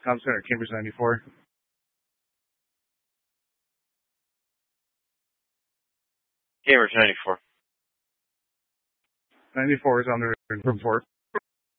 Tom Center, Cambridge 94. 94. 94 is on the report.